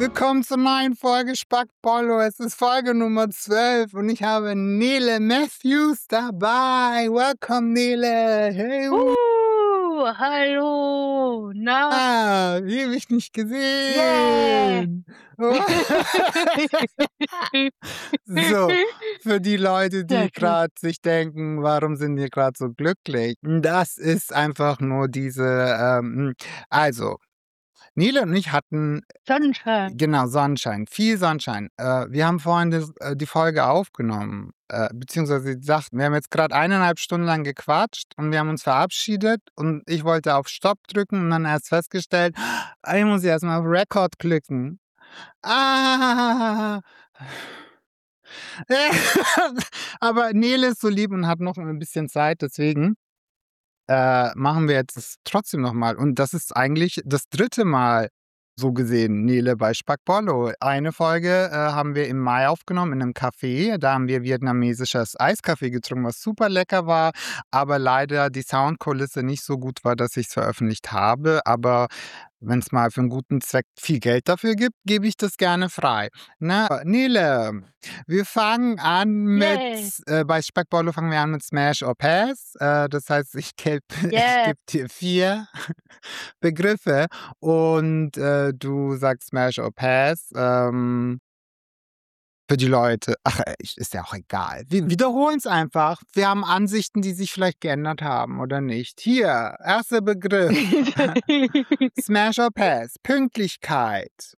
Willkommen zur neuen Folge Spackbollo. Es ist Folge Nummer 12 und ich habe Nele Matthews dabei. Welcome, Nele. Hey, Hallo, na? ewig nicht Yeah. gesehen. So, für die Leute, Sehr die schön. gerade sich denken, warum sind die gerade so glücklich? Das ist einfach nur also, Nele und ich hatten Sonnenschein. genau, Sonnenschein, viel Sonnenschein. Wir haben vorhin die Folge aufgenommen, beziehungsweise gesagt, wir haben jetzt gerade 1,5 Stunden lang gequatscht und wir haben uns verabschiedet und ich wollte auf Stopp drücken und dann erst festgestellt, ich muss erst mal auf Record klicken. Ah. Aber Nele ist so lieb und hat noch ein bisschen Zeit, deswegen machen wir jetzt es trotzdem noch mal. Und das ist eigentlich das 3. Mal so gesehen, Nele, bei Spackbollo. Eine Folge haben wir im Mai aufgenommen in einem Café. Da haben wir vietnamesisches Eiskaffee getrunken, was super lecker war, aber leider die Soundkulisse nicht so gut war, dass ich es veröffentlicht habe. Aber wenn es mal für einen guten Zweck viel Geld dafür gibt, gebe ich das gerne frei. Ne? Nele, wir fangen an mit, Yay. bei Spackbollo fangen wir an mit Smash or Pass. Das heißt, ich gebe Yeah. dir 4 Begriffe und du sagst Smash or Pass. Für die Leute, ist ja auch egal. Wir wiederholen es einfach. Wir haben Ansichten, die sich vielleicht geändert haben oder nicht. Hier, erster Begriff. Smash or Pass, Pünktlichkeit.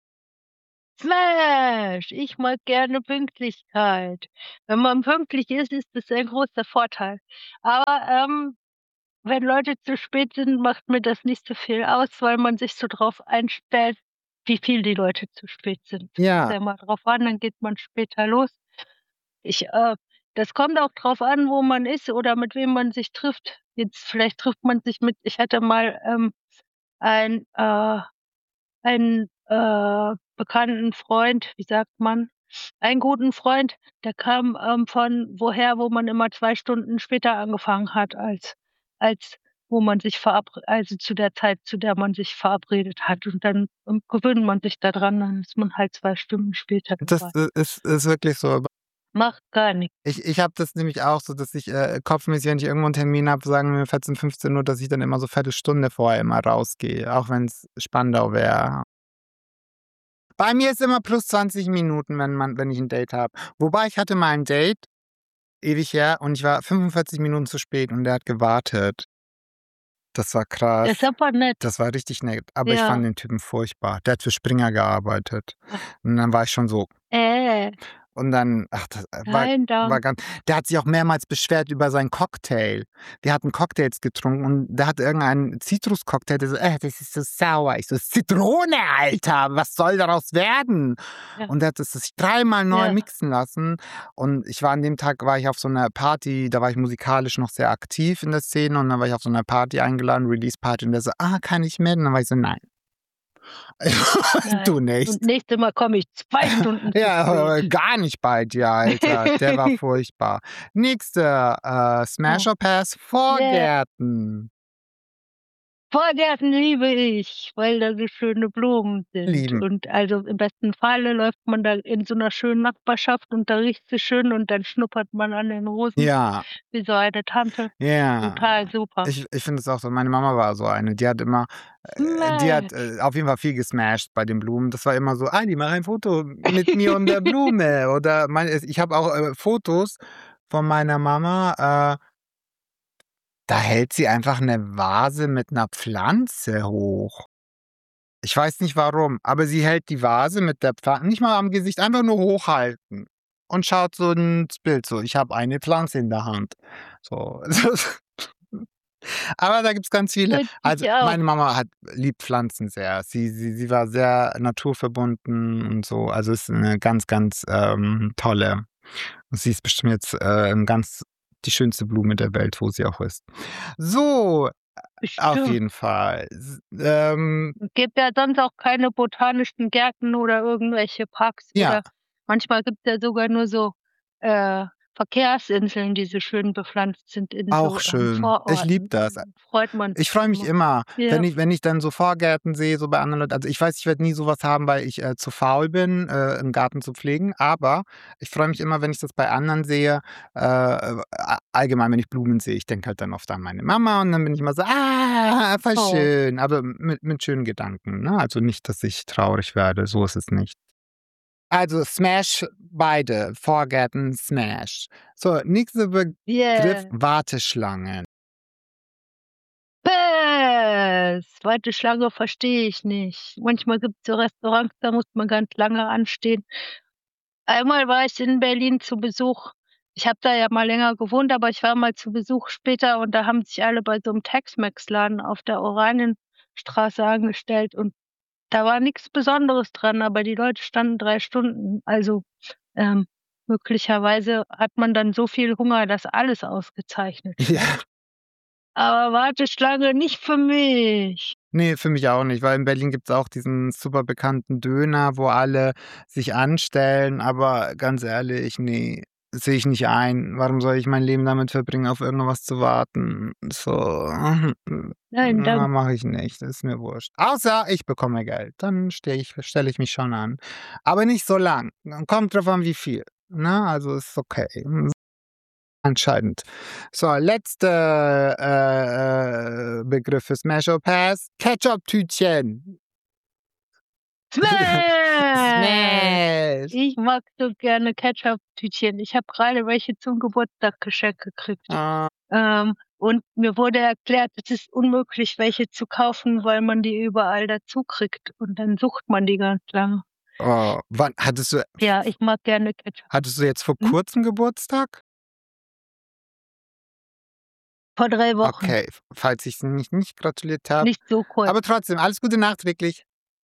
Smash! Ich mag gerne Pünktlichkeit. Wenn man pünktlich ist, ist das ein großer Vorteil. Aber wenn Leute zu spät sind, macht mir das nicht so viel aus, weil man sich so drauf einstellt, wie viel die Leute zu spät sind. Kommt Ja, ja immer drauf an, dann geht man später los. Das kommt auch drauf an, wo man ist oder mit wem man sich trifft. Jetzt vielleicht trifft man sich ich hatte mal ein einen bekannten Freund, wie sagt man? Einen guten Freund, der kam von woher, wo man immer 2 Stunden später angefangen hat als wo man sich also zu der Zeit, zu der man sich verabredet hat. Und dann gewöhnt man sich da dran, dann ist man halt 2 Stunden später das dabei. ist wirklich so. Macht gar nix. Ich habe das nämlich auch so, dass ich kopfmäßig, wenn ich irgendwo einen Termin habe, sagen wir 14, 15 Uhr, dass ich dann immer so Viertelstunde vorher immer rausgehe, auch wenn es Spandau wäre. Bei mir ist immer plus 20 Minuten, wenn ich ein Date habe. Wobei ich hatte mal ein Date, ewig her, und ich war 45 Minuten zu spät und der hat gewartet. Das war Das ist krass. aber nett. Das war richtig nett, aber ich fand Ja. den Typen furchtbar. Der hat für Springer gearbeitet. Ach, Und dann war ich schon so. Und dann, das nein, war Dank. ganz, der hat sich auch mehrmals beschwert über seinen Cocktail. Wir hatten Cocktails getrunken und der hatte irgendeinen Zitruscocktail, der so: das ist so sauer." Ich so: „Zitrone, Alter, was soll daraus werden?" Ja, Und der hat das sich 3-mal neu ja. mixen lassen und an dem Tag war ich auf so einer Party, da war ich musikalisch noch sehr aktiv in der Szene und dann war ich auf so einer Party eingeladen, Release-Party, und der so: „Kann ich mit?" Und dann war ich so: „Nein." Nein. Du Und nicht. nächstes Mal komme ich 2 Stunden zu Ja, spät. gar nicht bei dir, Alter. Der war furchtbar. Nächster, Smash Ja. or Pass, Yeah. Vorgärten. Vorgärten liebe ich, weil da so schöne Blumen sind. Lieben. Und also im besten Falle läuft man da in so 'ner schönen Nachbarschaft und da riecht's so schön und dann schnuppert man an den Rosen Ja, wie so eine Tante. ja. Total super. Ich finde es auch so, meine Mama war so eine, die hat immer die hat, Smash. auf jeden Fall viel gesmashed bei den Blumen. Das war immer so: „Die mach ein Foto mit mir und der Blume." Oder ich habe auch, Fotos von meiner Mama, da hält sie einfach 'ne Vase mit 'ner Pflanze hoch. Ich weiß nicht warum, aber sie hält die Vase mit der Pflanze nicht mal am Gesicht, einfach nur hochhalten und schaut so ins Bild so: „Ich habe eine Pflanze in der Hand." So. Aber da gibt's ganz viele. Und Also, ich auch. meine Mama liebt Pflanzen sehr. Sie war sehr naturverbunden und so. Also, ist 'ne ganz, ganz, tolle, sie ist bestimmt jetzt, die schönste Blume der Welt, wo sie auch ist. So, auf Bestimmt. jeden Fall. Es gibt ja sonst auch keine botanischen Gärten oder irgendwelche Parks Ja. oder manchmal gibt's ja sogar nur so, Verkehrsinseln, die so schön bepflanzt sind in Auch so, schön. Ich liebe Vororten. das. Freut man Ich sich freue mich immer. immer, Ja. wenn ich dann so Vorgärten sehe, so bei anderen Leuten. Also, ich weiß, ich werde nie so was haben, weil ich, zu faul bin, 'n Garten zu pflegen, aber ich freue mich immer, wenn ich das bei anderen sehe, allgemein, wenn ich Blumen sehe. Ich denke halt dann oft an meine Mama und dann bin ich immer so: „Ah, voll Oh. schön“, aber mit schönen Gedanken, ne? Also, nicht, dass ich traurig werde, so ist es nicht. Also, Smash beide, Vorgärten, Smash. So, nächster Begriff, Yeah. Warteschlangen. Zweite Schlange verstehe ich nicht. Manchmal gibt's so Restaurants, da muss man ganz lange anstehen. Einmal war ich in Berlin zu Besuch. Ich habe da ja mal länger gewohnt, aber ich war mal zu Besuch später und da haben sich alle bei so 'nem Tex-Mex-Laden auf der Oranienstraße angestellt und da war nix Besonderes dran, aber die Leute standen 3 Stunden. Also, ähm, möglicherweise hat man dann so viel Hunger, dass alles ausgezeichnet Ja. schmeckt. Aber Warteschlange nicht für mich. Ne, für mich auch nicht, weil in Berlin gibt's auch diesen super bekannten Döner, wo alle sich anstellen, aber ganz ehrlich, ne, sehe ich nicht ein. Warum soll ich mein Leben damit verbringen, auf irgendwas zu warten? So, Nein, danke. mache ich nicht, ist mir wurscht. Außer ich bekomme Geld, dann stelle ich mich schon an. Aber nicht so lang. Kommt drauf an, wie viel, ne? Also, ist okay. Entscheidend. So, letzter Begriff für Smash or Pass: Ketchup-Tütchen. Smash! Smash. Ich mag so gerne Ketchup-Tütchen. Ich habe grade welche zum Geburtstag geschenkt gekriegt. Ah, Und mir wurde erklärt, es ist unmöglich, welche zu kaufen, weil man die überall dazu kriegt und dann sucht man die ganz lange. oh, wann Ja, ich mag gerne Ketchup. hattest du jetzt vor Mhm. Kurzem Geburtstag? Vor 3 Wochen, Okay, falls ich's nicht gratuliert habe. nicht so kurz. Aber trotzdem, alles Gute nachträglich.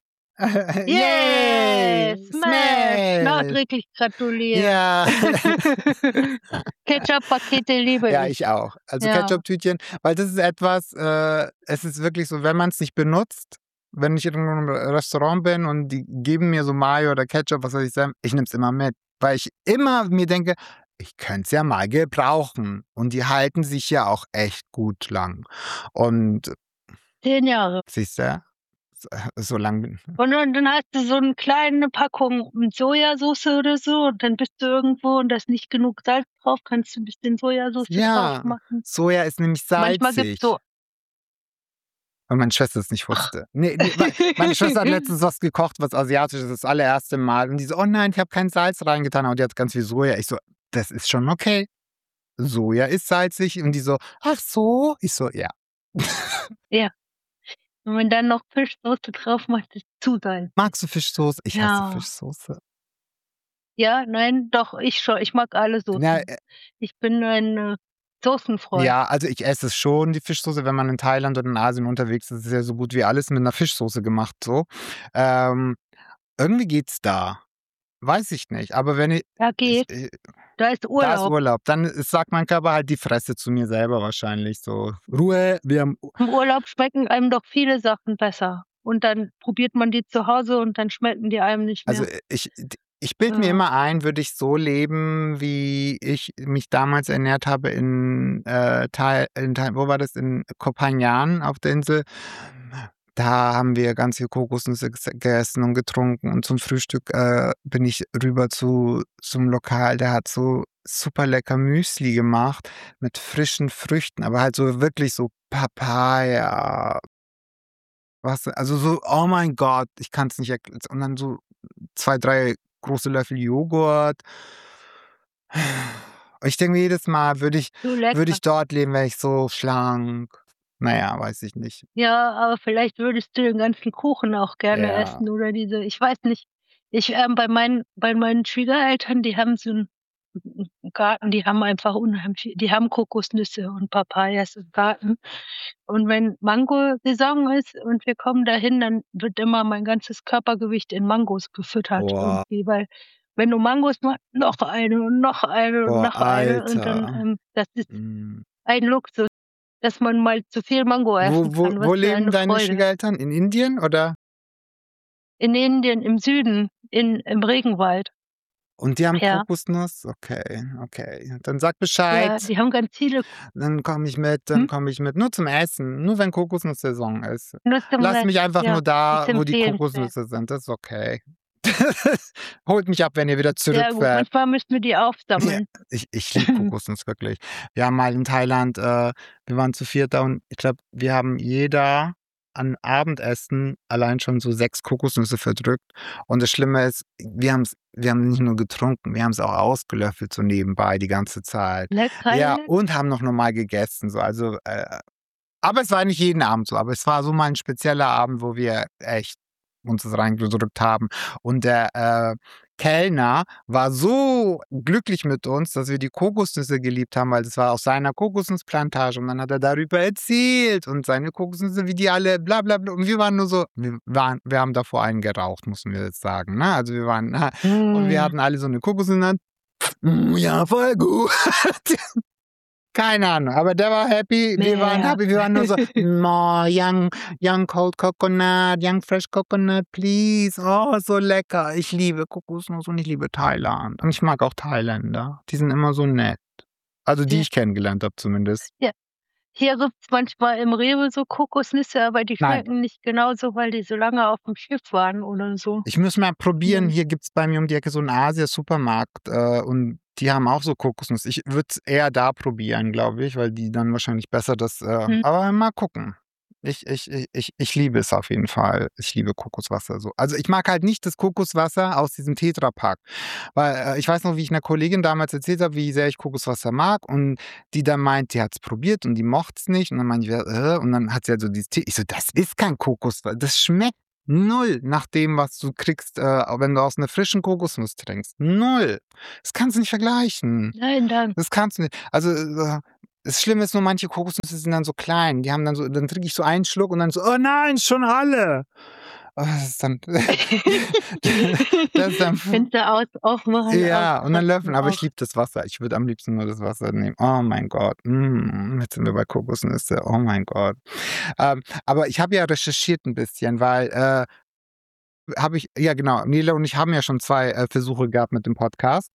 Yeah, Yay, Smash, Smash. nachträglich gratuliert. Ja. Ketchup-Pakete liebe Ja, ich. ich auch. Also Ja, Ketchup-Tütchen, weil das ist etwas, es ist wirklich so, wenn man's nicht benutzt, wenn ich irgendwo im Restaurant bin und die geben mir so Mayo oder Ketchup, was weiß ich Senf, ich nehme es immer mit, weil ich immer mir denke: „Ich könnte es ja mal gebrauchen.“ Und die halten sich ja auch echt gut lang. Und 10 Jahre. siehst du, so lang bin Und dann hast du so 'ne kleine Packung mit Sojasauce oder so und dann bist du irgendwo und da ist nicht genug Salz drauf, kannst du 'n bisschen Sojasauce drauf ja, machen. Soja ist nämlich Manchmal gibt's so salzig. Weil meine Schwester es nicht wusste. Ne, weil meine Schwester hat letztens was gekocht, was Asiatisches, das allererste Mal und die so: „Oh nein, ich habe kein Salz reingetan“, aber die hat ganz viel Soja. Ich so: „Das ist schon okay. Soja ist salzig.“ Und die so: „Ach so?“ Ich so: „Ja.“ Ja, und wenn dann noch Fischsoße drauf machst, ist zu geil. Magst du Fischsoße? Ich hasse Ja. Fischsoße. Ja, nein, doch, ich schon. Ich mag alle Na, Soßen. Ich bin ein, Soßenfreund. ja, also ich esse es schon, die Fischsoße, wenn man in Thailand oder in Asien unterwegs ist, ist ja so gut wie alles mit 'ner Fischsoße gemacht so. Ähm, irgendwie geht's da. Weiß ich nicht, aber wenn Da ich geht, da ist da ist Urlaub. Urlaub. Dann sagt mein Körper halt die Fresse zu mir selber wahrscheinlich so: „Ruhe, wir haben U“. Im Urlaub schmecken einem doch viele Sachen besser. Und dann probiert man die zu Hause und dann schmecken die einem nicht Also, mehr. ich bilde mir Ja. immer ein, würde ich so leben, wie ich mich damals ernährt habe in wo war das? In Koh Phangan auf der Insel. Da haben wir ganz viel Kokosnüsse gegessen und getrunken und zum Frühstück, bin ich rüber zu zum Lokal, der hat so super lecker Müsli gemacht mit frischen Früchten, aber halt so wirklich so Papaya, was also so oh mein Gott, ich kann's nicht und dann so 2 3 große Löffel Joghurt. Ich denke mir jedes Mal, So würde lecker. ich dort leben, wäre ich so schlank. Na ja, weiß ich nicht. Ja, aber vielleicht würdest du den ganzen Kuchen auch gerne Ja. essen oder diese, ich weiß nicht. Bei meinen Schwiegereltern, die haben so 'n Garten, die haben einfach unheimlich viel, die haben Kokosnüsse und Papayas im Garten. Und wenn Mangosaison ist und wir kommen dahin, dann wird immer mein ganzes Körpergewicht in Mangos gefüttert Boah, irgendwie, weil wenn du Mangos machst, noch eine und noch eine und boah, noch eine und dann, Alter. das ist Mhm. ein Luxus, dass man mal zu viel Mango essen kann. Wo Was für leben eine deine Freude. Schwiegereltern? In Indien oder? In Indien im Süden, im Regenwald. Und die haben Ja, Kokosnuss? Okay, okay. Dann sag ja, Bescheid. die haben ganz viele. Dann komme ich mit, Hm? dann komme ich mit. Nur zum Essen, nur wenn Kokosnuss-Saison ist. Nur zum Lass mich Rest, einfach ja, nur da, ist wo die empfehlenswert. Kokosnüsse sind, das ist okay. Holt mich ab, wenn ihr wieder Sehr gut, zurückfährt. manchmal müssen wir die Ja, aufsammeln. ich liebe Kokosnuss, wirklich. Wir haben mal in Thailand wir waren zu viert da und ich glaube, wir haben jeder an Abendessen allein schon so 6 Kokosnüsse verdrückt. Und das Schlimme ist, wir haben nicht nur getrunken, wir haben es auch ausgelöffelt so nebenbei die ganze Zeit. Ja, Lecker. und haben noch normal gegessen, so. Also, aber es war nicht jeden Abend so, aber es war so mal 'n spezieller Abend, wo wir echt uns das reingedrückt haben. Und der, Kellner war so glücklich mit uns, dass wir die Kokosnüsse geliebt haben, weil das war aus seiner Kokosnussplantage und dann hat er darüber erzählt und seine Kokosnüsse, wie die alle bla bla bla und wir waren nur so wir haben davor einen geraucht, müssen wir jetzt sagen, ne? Also, wir waren und wir Hm, hatten alle so 'ne Kokosnuss und dann: ja, voll gut." Keine Ahnung, aber der war happy, wir waren ja. happy, wir waren nur so: „More young cold coconut, young fresh coconut, please. Oh, so lecker." Ich liebe Kokosnuss und ich liebe Thailand und ich mag auch Thailänder. Die sind immer so nett. Also, die Ja, ich kennengelernt habe zumindest. ja. Hier gibt's manchmal im Rewe so Kokosnüsse, aber die Nein, schmecken nicht genauso, weil die so lange auf'm Schiff waren oder so. ich muss mal probieren. Ja. Hier gibt's bei mir um die Ecke so 'n Asia-Supermarkt, und die haben auch so Kokosnuss. Ich würde es eher da probieren, glaube ich, weil die dann wahrscheinlich besser das Mhm. aber mal gucken. Ich liebe es auf jeden Fall. Ich liebe Kokoswasser so. Also, ich mag halt nicht das Kokoswasser aus diesem Tetra-Pak, weil, ich weiß noch, wie ich 'ner Kollegin damals erzählt habe, wie sehr ich Kokoswasser mag und die dann meint, die hat's probiert und die mocht's nicht und dann meinte ich: „Ja, Und dann hat sie halt so dieses Te ich so: „Das ist kein Kokoswa das schmeckt null nach dem, was du kriegst, wenn du aus 'ner frischen Kokosnuss trinkst. Null. Das kannst du nicht vergleichen. Nein, danke. Das kannst du nicht. Also, das Schlimme ist nur, manche Kokosnüsse sind dann so klein. Die haben dann trinke ich so einen Schluck und dann so: „Oh nein, schon alle." Das ist dann das ist dann Fenster aus aufmachen, ja, und dann auskotzen löffeln, aber ich auch. liebe das Wasser. Ich würde am liebsten nur das Wasser nehmen. Oh mein Gott, jetzt sind wir bei Kokosnüsse. Oh mein Gott. Aber ich habe ja recherchiert 'n bisschen, weil, habe ich ja genau, Nele und ich haben ja schon 2 Versuche gehabt mit dem Podcast.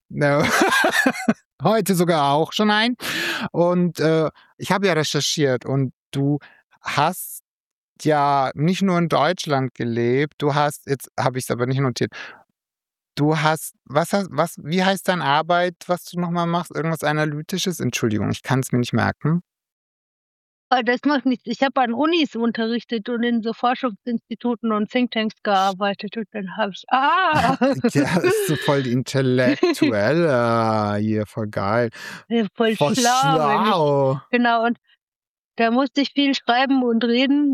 Heute sogar auch schon einen. Und, ich habe ja recherchiert und du hast ja nicht nur in Deutschland gelebt, du hast jetzt habe ich's aber nicht notiert. Du hast was wie heißt deine Arbeit, was du noch mal machst? Irgendwas Analytisches? Entschuldigung, ich kann's mir nicht merken. Das macht nichts. Ich habe an Unis unterrichtet und in so Forschungsinstituten und Thinktanks gearbeitet und dann habe ich Ja, ist so voll die Intellektuelle hier, voll geil. Ja, voll Voll schlau, wenn ich schlau. genau, und da musste ich viel schreiben und reden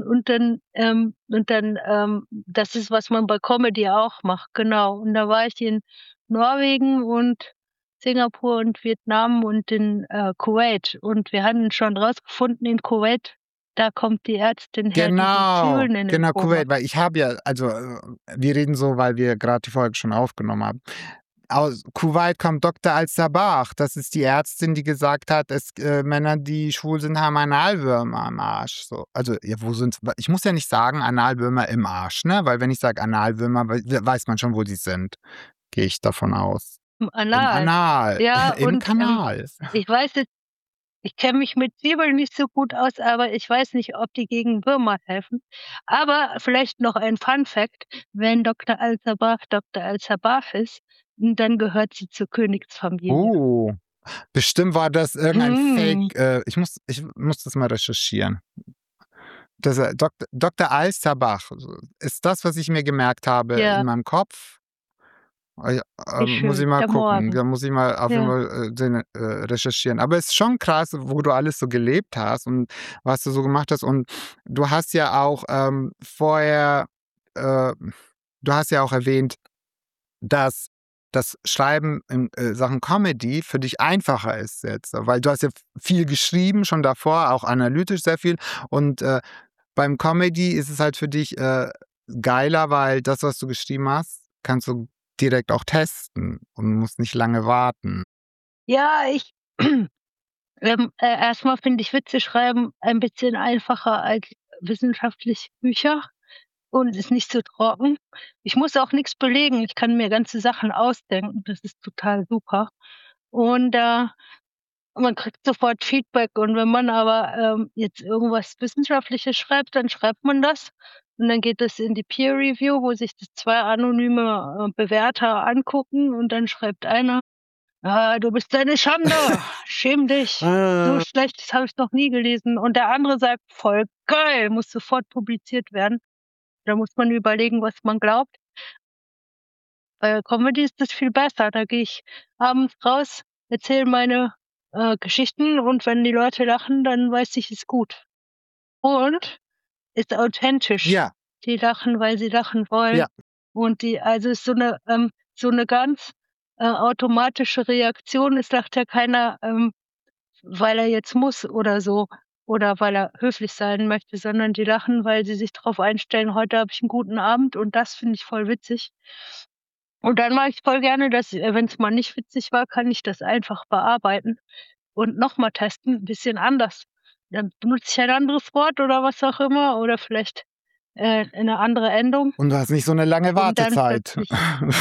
und dann das ist, was man bei Comedy auch macht, genau. Und da war ich in Norwegen und Singapur und Vietnam und in, Kuwait. Und wir hatten schon rausgefunden in Kuwait, da kommt die Ärztin her, die die Genau, Zwiebeln in den genau, Po macht. Kuwait, weil ich habe ja also, wir reden so, weil wir grad die Folge schon aufgenommen haben. Aus Kuwait kommt Dr. Al-Sabah. Das ist die Ärztin, die gesagt hat, Männer, die schwul sind, haben Analwürmer am Arsch, so. Also, ja, wo sind ich muss ja nicht sagen, Analwürmer im Arsch, ne? Weil wenn ich sage Analwürmer, weiß man schon, wo die sind, gehe ich davon aus. Im Im Anal. Anal, Ja, im und, Kanal. ich weiß jetzt ich kenne mich mit Zwiebeln nicht so gut aus, aber ich weiß nicht, ob die gegen Würmer helfen. Aber vielleicht noch ein Fun Fact: Wenn Doktor Al-Sabah Doktor Al-Sabah ist, dann gehört sie zur Königsfamilie. Oh, bestimmt war das irgendein Fake, Mhm. ich muss das mal recherchieren. Das, Dr. Al-Sabah, ist das, was ich mir gemerkt habe in Ja, meinem Kopf? Ja, wie muss ich schön. mal Der gucken. Morgen. Da muss ich mal auf jeden Ja. Fall, recherchieren. Aber es ist schon krass, wo du alles so gelebt hast und was du so gemacht hast. Und du hast ja auch, vorher äh, du hast ja auch erwähnt, dass das Schreiben in, Sachen Comedy für dich einfacher ist jetzt, weil du hast ja viel geschrieben schon davor, auch analytisch sehr viel. Und, beim Comedy ist es halt für dich, geiler, weil das, was du geschrieben hast, kannst du direkt auch testen und musst nicht lange warten. Ja, ich erst finde ich Witze schreiben ein bisschen einfacher als wissenschaftliche Bücher. und ist nicht so trocken. Ich muss auch nix belegen. Ich kann mir ganze Sachen ausdenken. Das ist total super. Und, man kriegt sofort Feedback und wenn man aber, jetzt irgendwas Wissenschaftliches schreibt, dann schreibt man das und dann geht das in die Peer Review, wo sich das 2 anonyme, Bewerter angucken und dann schreibt einer: „Ah, du bist eine Schande, schäm dich. So Äh, Schlechtes habe ich noch nie gelesen.“ Und der andere sagt: „Voll geil, muss sofort publiziert werden.“ Da muss man überlegen, was man glaubt. Bei Comedy ist das viel besser. Da gehe ich abends raus, erzähle meine, Geschichten und wenn die Leute lachen, dann weiß ich, ist gut. Und ist authentisch. ja, Die lachen, weil sie lachen wollen. ja. Und die also, ist so 'ne ganz, automatische Reaktion. Es lacht ja keiner, weil er jetzt muss oder so oder weil er höflich sein möchte, sondern die lachen, weil sie sich drauf einstellen: „Heute habe ich 'n guten Abend und das finde ich voll witzig.“ Und dann mache ich voll gerne, dass wenn's mal nicht witzig war, kann ich das einfach bearbeiten und noch mal testen, 'n bisschen anders. Dann benutze ich ein anderes Wort oder was auch immer oder vielleicht, 'ne andere Endung Und du hast nicht so 'ne lange und dann Wartezeit. plötzlich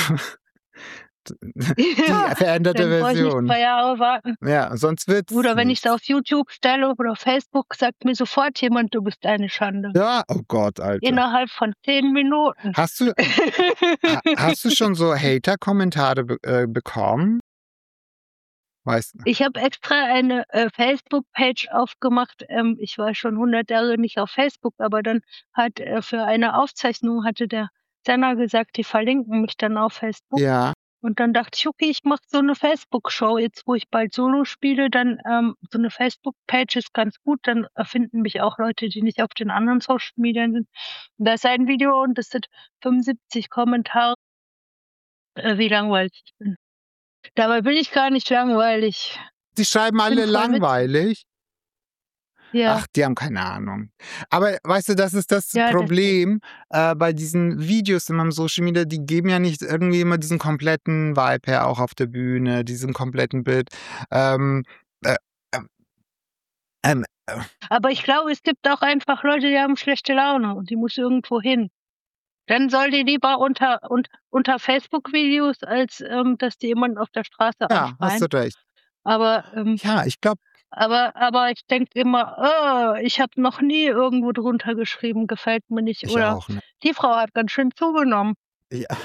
Die ja, veränderte dann brauche ich nicht Version. 2 Jahre warten. Ja, sonst wird's Oder wenn ich's nichts. auf YouTube stelle oder auf Facebook, sagt mir sofort jemand: „Du bist eine Schande.“ Ja, oh Gott, Alter. Innerhalb von 10 Minuten. Hast du hast du schon so Hater-Kommentare bekommen? Weißt Ich habe extra eine, Facebook-Page aufgemacht. Ich war schon 100 Jahre nicht auf Facebook, aber dann hat für eine Aufzeichnung hatte der Sender gesagt, die verlinken mich dann auf Facebook. ja, Und dann dachte ich: „Okay, ich mache so 'ne Facebook-Show. Jetzt, wo ich bald Solo spiele, dann so 'ne Facebook-Page ist ganz gut, dann, finden mich auch Leute, die nicht auf den anderen Social Medien sind.“ Und da ist ein Video und das sind 75 Kommentare, wie langweilig ich bin. Dabei bin ich gar nicht langweilig. die schreiben Ich bin alle voll witzig. langweilig. Ja, Ach, die haben keine Ahnung. Aber weißt du, das ist das ja, deswegen. Problem, bei diesen Videos immer im Social Media, die geben ja nicht irgendwie immer diesen kompletten Vibe her, auch auf der Bühne, diesen kompletten Bild. Ähm, äh, ähm, äh, Aber ich glaube, es gibt auch einfach Leute, die haben schlechte Laune und die muss irgendwo hin. Dann soll die lieber unter Facebook-Videos, als, dass die jemanden auf der Straße ja, hast du anschreien. recht. Aber, Ja, ich glaube aber ich denke immer: ich habe noch nie irgendwo drunter geschrieben, gefällt mir nicht“ ich oder auch, ne? „Die Frau hat ganz schön zugenommen.“ Ja,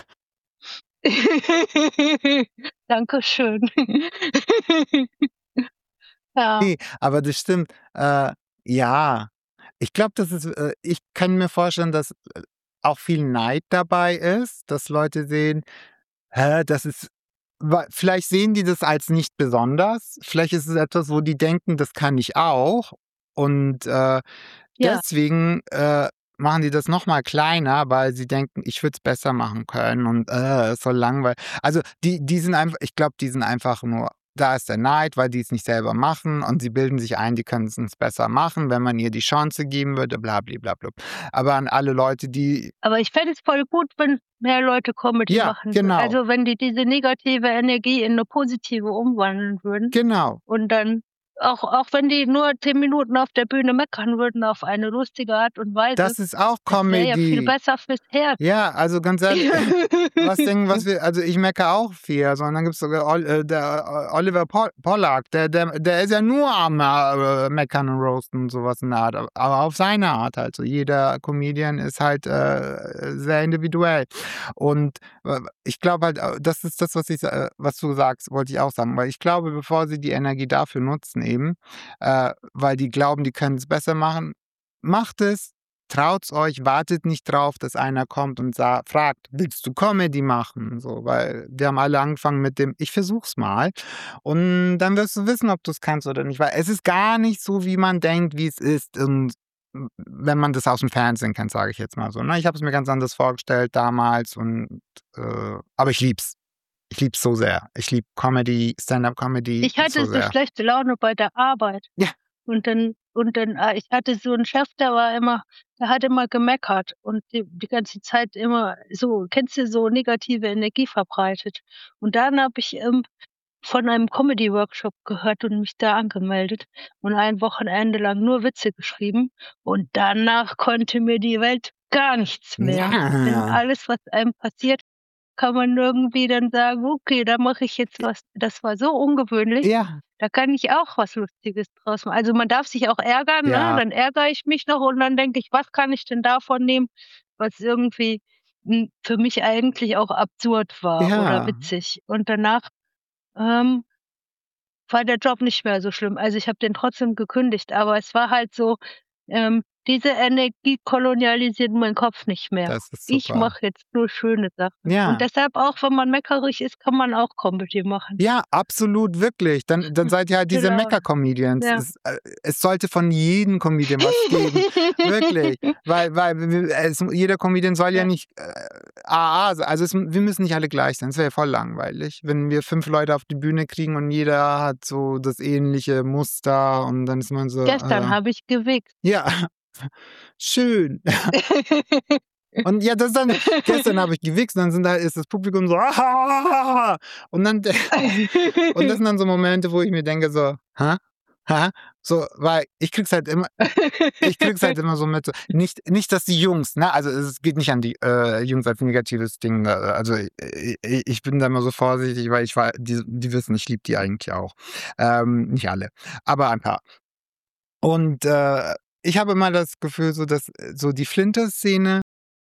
Dankeschön. Ja, ne, aber das stimmt. Ja, ich glaube, das ist ich kann mir vorstellen, dass, auch viel Neid dabei ist, dass Leute sehen: „Hä, das ist“. Wa vielleicht sehen die das als nicht besonders. Vielleicht ist es etwas, wo die denken: „Das kann ich auch.“ Und, ja. deswegen, machen die das noch mal kleiner, weil sie denken: „Ich würde es besser machen können“ und, ist so langweilig. Also, die sind einfach ich glaube, die sind einfach nur da ist der Neid, weil die es nicht selber machen und sie bilden sich ein, die können's besser machen, wenn man ihr die Chance geben würde, bla bli bla blub. Aber an alle Leute, die Aber ich fände es voll gut, wenn mehr Leute Comedy ja, machen wü genau, also, wenn die diese negative Energie in 'ne positive umwandeln würden genau. und dann auch wenn die nur 10 Minuten auf der Bühne meckern würden auf eine lustige Art und Weise, Das ist auch das wäre ja viel Comedy. besser fürs Herz. Ja, also ganz ehrlich, was wir also ich meckere auch viel, also und dann gibt's sogar der Oliver Pollack, der ist ja nur am, Meckern und Roasten und so was in der Art, aber auf seine Art halt so. Jeder Comedian ist halt, sehr individuell. Und, ich glaube halt, das ist das, was du sagst, wollte ich auch sagen, weil ich glaube, bevor sie die Energie dafür nutzen eben, weil die glauben, die können's besser machen, macht es. Traut's euch, wartet nicht drauf, dass einer kommt und fragt: „Willst du Comedy machen?“ So, weil die haben alle angefangen mit dem: „Ich versuch's mal.“ Und dann wirst du wissen, ob du's kannst oder nicht, weil es ist gar nicht so, wie man denkt, wie es ist, wenn man das aus'm Fernsehen kennt, sage ich jetzt mal so, ne? Ich habe es mir ganz anders vorgestellt damals und, aber ich lieb's. Ich lieb's so sehr. Ich liebe Comedy, Stand-up-Comedy Ich hatte so so sehr. schlechte Laune bei der Arbeit Ja, und dann ich hatte so 'n Chef, der hat immer gemeckert und die ganze Zeit immer so kennst du, so negative Energie verbreitet. Und dann habe ich, von einem Comedy-Workshop gehört und mich da angemeldet und ein Wochenende lang nur Witze geschrieben und danach konnte mir die Welt gar nichts mehr. Denn Ja. alles, was einem passiert, kann man irgendwie dann sagen: „Okay, da mache ich jetzt was." Das war so ungewöhnlich. Ja, Da kann ich auch was Lustiges draus machen. Also, man darf sich auch ärgern, ne? ja, Dann ärgere ich mich noch und dann denke ich: „Was kann ich denn davon nehmen, was irgendwie, für mich eigentlich auch absurd war oder ja, witzig?" Und danach, ähm, war der Job nicht mehr so schlimm. Also, ich habe den trotzdem gekündigt, aber es war halt so, diese Energie kolonialisiert meinen Kopf nicht mehr. das ist Ich super. mache jetzt nur schöne Sachen. Und Ja. deshalb auch, wenn man meckerig ist, kann man auch Comedy machen. Ja, absolut, wirklich. Dann seid ihr halt Gute diese Laune. Mecker-Comedians. Ja. Es sollte von jedem Comedian was geben. Wirklich. Weil jeder Comedian soll ja Ja, nicht AA sein. Also wir müssen nicht alle gleich sein. Das wäre ja voll langweilig, wenn wir 5 Leute auf die Bühne kriegen und jeder hat so das ähnliche Muster und dann ist man so, gestern habe ich gewichst. ja, schön. Und ja, das ist dann gestern habe ich gewichst, dann ist das Publikum so und dann und das sind dann so Momente, wo ich mir denke so: „Hä? Hä?“ So, weil ich krieg's halt immer so mit so nicht, dass die Jungs, ne, also es geht nicht an die, Jungs als negatives Ding, also ich bin da immer so vorsichtig, weil die wissen, ich liebe die eigentlich auch. Nicht alle, aber ein paar. Und, ich habe immer das Gefühl, so dass so die Flinter-Szene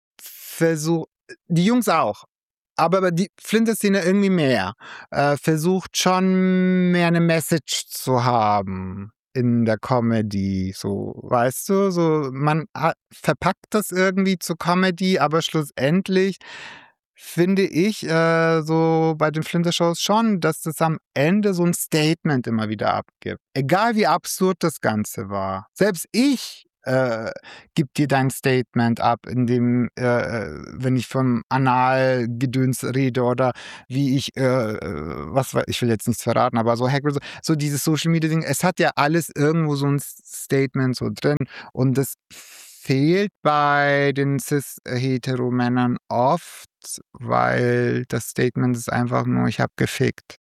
die Jungs auch, aber die Flinter-Szene irgendwie mehr, versucht schon mehr 'ne Message zu haben in der Comedy, so, weißt du? So, man verpackt das irgendwie zur Comedy, aber schlussendlich finde ich, so bei den Flinter-Shows schon, dass das am Ende so 'n Statement immer wieder abgibt. Egal wie absurd das Ganze war. Selbst ich, gebe dir dein Statement ab, wenn ich vom Analgedöns rede oder wie ich, ich will jetzt nichts verraten, aber so Hagrid, so dieses Social Media Ding, es hat ja alles irgendwo so 'n Statement so drin und das fehlt bei den Cis-Hetero-Männern oft, weil das Statement ist einfach nur: „Ich habe gefickt.“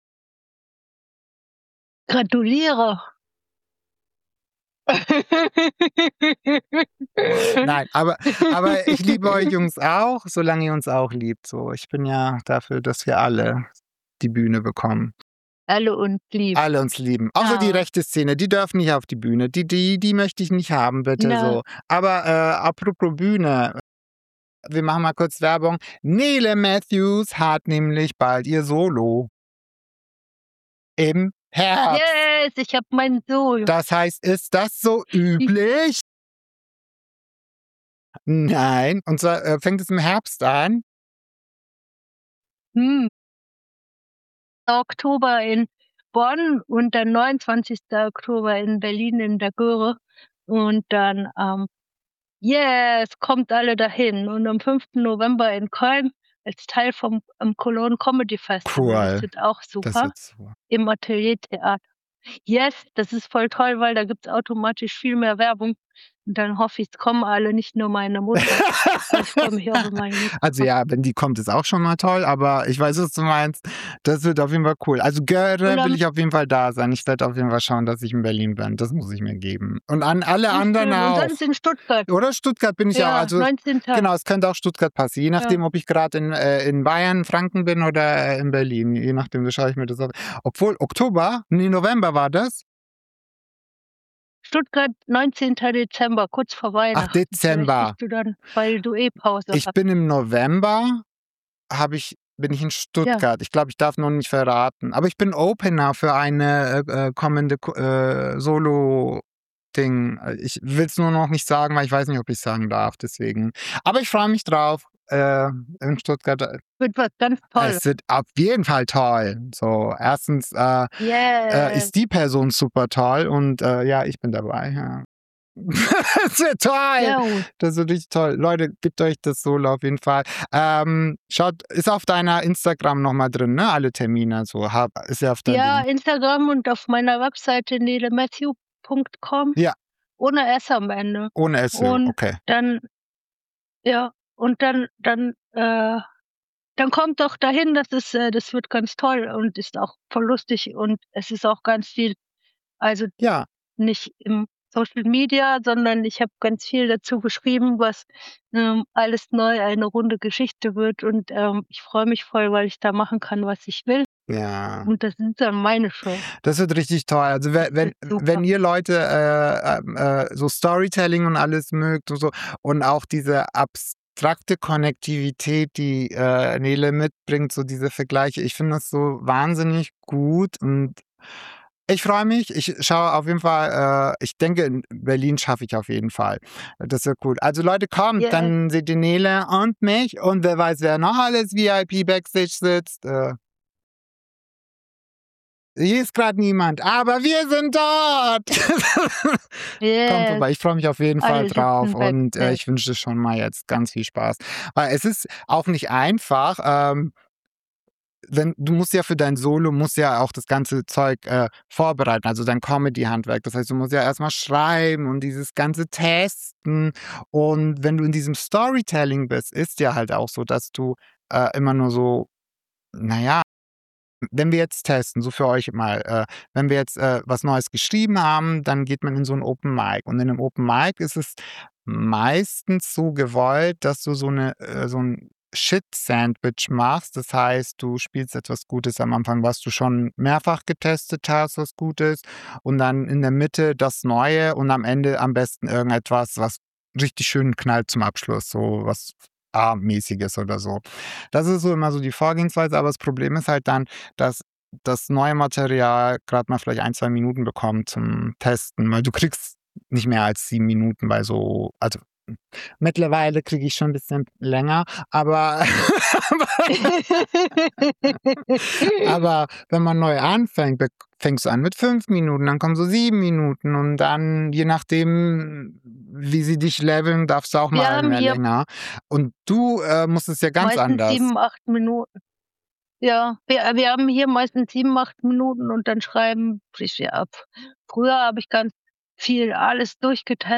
Gratuliere. Nein, aber ich liebe euch Jungs auch, solange ihr uns auch liebt, so. Ich bin ja dafür, dass wir alle die Bühne bekommen. Alle uns lieben. Alle uns lieben. Außer die Ja, rechte Szene, die dürfen nicht auf die Bühne. Die möchte ich nicht haben, bitte na, so. Aber, apropos Bühne, wir machen mal kurz Werbung. Nele Matthews hat nämlich bald ihr Solo im Herbst. yes, ich habe meinen Sohn. Das heißt, ist das so Ich üblich? Nein, und zwar, fängt es im Herbst an. hm, Oktober in Bonn und dann 29. Oktober in Berlin in der Göre und dann yes, kommt alle dahin und am 5. November in Köln als Teil vom, Cologne Comedy Festival. Das Cool, wird auch das super wird so. im Atelier Theater. Yes, das ist voll toll, weil da gibt's automatisch viel mehr Werbung und dann hoffe ich, es kommen alle, nicht nur meine Mutter. Aber ich freue mich auch, wenn meine Mutter Also kommt. ja, wenn die kommt, ist auch schon mal toll, aber ich weiß, was du meinst. Das wird auf jeden Fall cool. Also Und Göre will am ich auf jeden Fall da sein. Ich werde auf jeden Fall schauen, dass ich in Berlin bin. Das muss ich mir geben. Und an alle anderen schön und auch. sonst in Stuttgart. Oder Stuttgart bin ich ja auch. Ja, Also 19. genau, es könnte auch Stuttgart passen. Je Ja. nachdem, ob ich gerade in Bayern, Franken bin oder in Berlin. Je nachdem, da schaue ich mir das auf. Obwohl, November war das? Stuttgart, 19. Dezember, kurz vor Ach, Weihnachten. Vielleicht Dezember. bist du dann, weil du eh Pause Ich hast. bin im November bin ich in Ja. Stuttgart. Ich glaube, ich darf noch nicht verraten. Aber ich bin Opener für eine, kommende Solo-Ding. Ich will es nur noch nicht sagen, weil ich weiß nicht, ob ich's sagen darf, deswegen. Aber ich freue mich drauf, in Stuttgart. Wird was ganz Tolles. Es wird auf jeden Fall toll. So, erstens, Yes. ist die Person super toll und, ja, ich bin dabei, ja. Das wird toll. Sehr gut. Das wird richtig toll. Leute, gebt euch das Solo auf jeden Fall. Schaut, ist auf deiner Instagram noch mal drin, ne? Alle Termine so, ist ja auf deinem Ja, Ding. Instagram und auf meiner Webseite nelematthew.com Ja, ohne S am Ende. ohne SEO, Und okay. dann ja, und dann kommt doch dahin, das wird ganz toll und ist auch voll lustig und es ist auch ganz viel, also Ja, nicht im Social Media, sondern ich habe ganz viel dazu geschrieben, was, alles neu eine runde Geschichte wird und, ich freue mich voll, weil ich da machen kann, was ich will Ja. und das ist dann meine Show. Das wird richtig toll. Also, we Das wenn wird super. wenn ihr Leute, so Storytelling und alles mögt und so und auch diese abstrakte Konnektivität, die, Nele mitbringt, so diese Vergleiche, ich finde das so wahnsinnig gut und ich freue mich. Ich schaue auf jeden Fall, ich denke, in Berlin schaffe ich auf jeden Fall. Das wird gut. Also Leute, kommt, Ja, dann seht ihr Nele und mich und wer weiß, wer noch alles VIP Backstage sitzt. Hier ist gerade niemand, aber wir sind dort. Kommt yes, vorbei. Ich freue mich auf jeden Fall alle drauf sitzen und, Backstage. ich wünsche schon mal jetzt ganz viel Spaß. Weil es ist auch nicht einfach, wenn du musst ja für dein Solo musst ja auch das ganze Zeug, vorbereiten, also dein Comedy-Handwerk. Das heißt, du musst ja erst mal schreiben und dieses ganze testen. Und wenn du in diesem Storytelling bist, ist ja halt auch so, dass du, immer nur so, na ja, wenn wir jetzt testen, so für euch mal, wenn wir jetzt, was Neues geschrieben haben, dann geht man in so 'n Open Mic. Und in 'nem Open Mic ist es meistens so gewollt, dass du so 'n Shit-Sandwich machst. Das heißt, du spielst etwas Gutes am Anfang, was du schon mehrfach getestet hast, was gut ist, und dann in der Mitte das Neue und am Ende am besten irgendetwas, was richtig schön knallt zum Abschluss, so was A-mäßiges oder so. Das ist so immer so die Vorgehensweise, aber das Problem ist halt dann, dass das neue Material grad mal vielleicht 1, 2 Minuten bekommt zum Testen, weil du kriegst nicht mehr als 7 Minuten bei so, also, mittlerweile kriege ich schon 'n bisschen länger, aber aber wenn man neu anfängt, fängst du an mit 5 Minuten, dann kommen so 7 Minuten und dann, je nachdem, wie sie dich leveln, darfst du auch Wir mal haben mehr hier länger. Und du, musst es ja ganz meistens anders. 7, 8 Minuten. Ja, wir haben hier meistens 7, 8 Minuten und dann schreiben ich ja ab. Früher habe ich ganz viel alles durchgetestet.